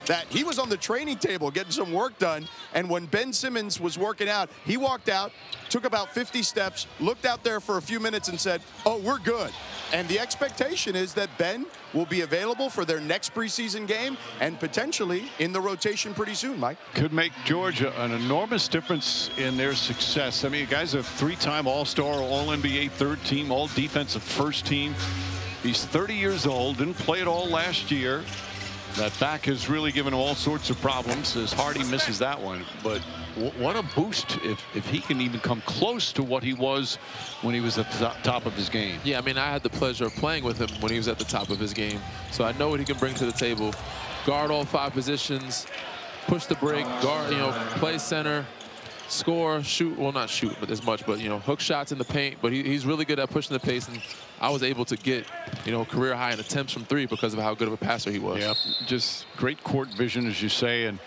that he was on the training table getting some work done, and when Ben Simmons was working out, he walked out, took about 50 steps, looked out there for a few minutes and said, oh, we're good. And the expectation is that Ben will be available for their next preseason game and potentially in the rotation pretty soon, Mike. Could make Georgia an enormous difference in their success. I mean, guys, a three-time All-Star, All-NBA third team, All-Defensive first team. He's 30 years old, didn't play at all last year. That back has really given him all sorts of problems as Hardy misses that one. But what a boost if he can even come close to what he was when he was at the top of his game. Yeah, I mean, I had the pleasure of playing with him when he was at the top of his game. So I know what he can bring to the table. Guard all 5 positions, push the break, guard, play center, score, shoot. Well, not shoot but as much, but, hook shots in the paint. But he's really good at pushing the pace. And I was able to get, career high in attempts from 3 because of how good of a passer he was. Yeah, just great court vision, as you say. And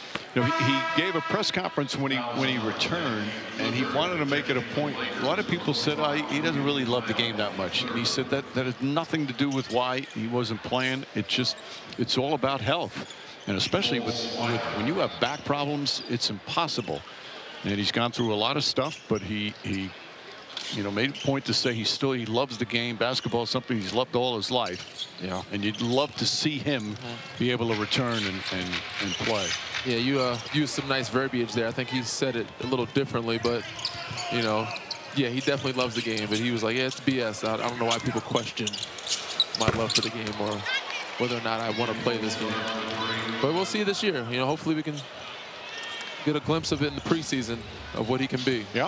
he gave a press conference when he returned, and he wanted to make it a point. A lot of people said he doesn't really love the game that much. And he said that has nothing to do with why he wasn't playing. It's all about health, and especially with when you have back problems, it's impossible. And he's gone through a lot of stuff, but he made a point to say he loves the game. Basketball is something he's loved all his life. Yeah. And you'd love to see him be able to return and play. Yeah, you used some nice verbiage there. I think he said it a little differently, but, yeah, he definitely loves the game. But he was like, yeah, it's BS. I don't know why people question my love for the game or whether or not I want to play this game. But we'll see this year. Hopefully we can get a glimpse of it in the preseason of what he can be. Yep.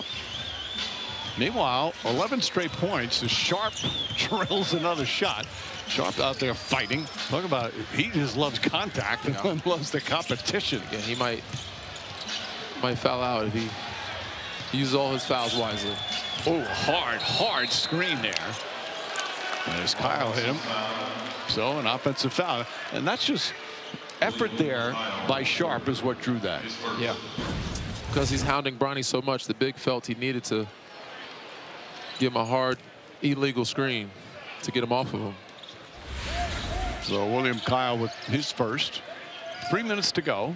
Meanwhile, 11 straight points as Sharp drills another shot. Sharp out there fighting. Talk about he just loves contact and loves the competition. Yeah, he might foul out if he uses all his fouls wisely. Oh, hard screen there. And as Kyle hit him, so an offensive foul. And that's just effort there by Sharp is what drew that. Yeah, because he's hounding Bronny so much, the big felt he needed to give him a hard, illegal screen to get him off of him. So William Kyle with his first. 3 minutes to go.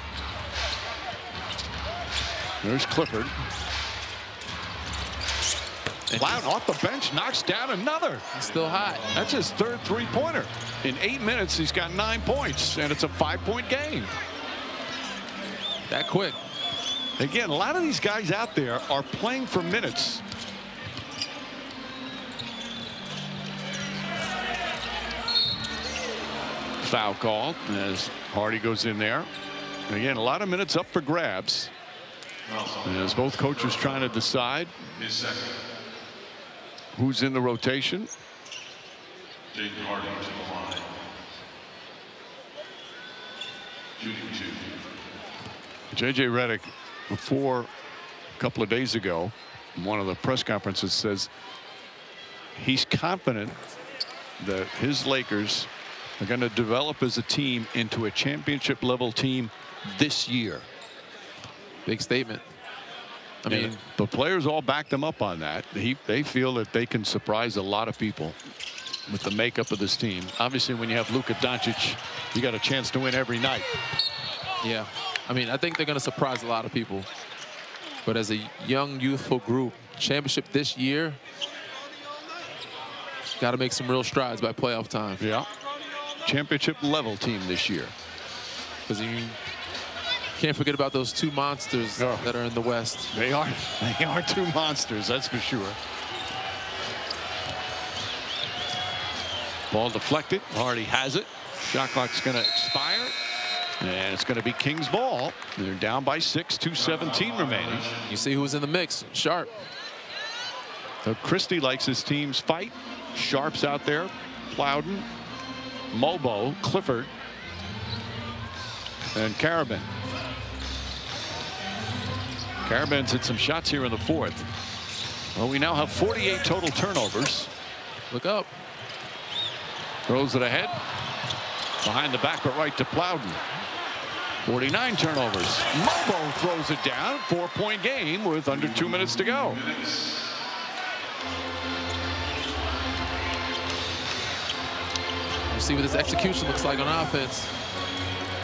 There's Clifford. Loud off the bench, knocks down another. He's still hot. That's his third three-pointer. In 8 minutes, he's got 9 points, and it's a 5-point game. That quick. Again, a lot of these guys out there are playing for minutes. Foul call as Hardy goes in there. And again, a lot of minutes up for grabs. And as both coaches trying to decide who's in the rotation. J.J. Redick, before a couple of days ago, in one of the press conferences, says he's confident that his Lakers are going to develop as a team into a championship level team this year. Big statement. I mean, the players all back them up on that. They feel that they can surprise a lot of people with the makeup of this team. Obviously, when you have Luka Doncic, you got a chance to win every night. Yeah, I mean, I think they're going to surprise a lot of people. But as a young, youthful group, championship this year, got to make some real strides by playoff time. Yeah. Championship level team this year. Because you can't forget about those 2 monsters that are in the West. They are 2 monsters, that's for sure. Ball deflected. Hardy has it. Shot clock's going to expire. And it's going to be Kings ball. They're down by 6, 2:17 remaining. You see who's in the mix. Sharp. So Christie likes his team's fight. Sharp's out there. Plowden, Mobo, Clifford, and Carabin. Carabin's hit some shots here in the 4th. Well, we now have 48 total turnovers. Look up. Throws it ahead. Behind the back, but right to Plowden. 49 turnovers. Mobo throws it down. 4-point game with under 2 minutes to go. See what his execution looks like on offense.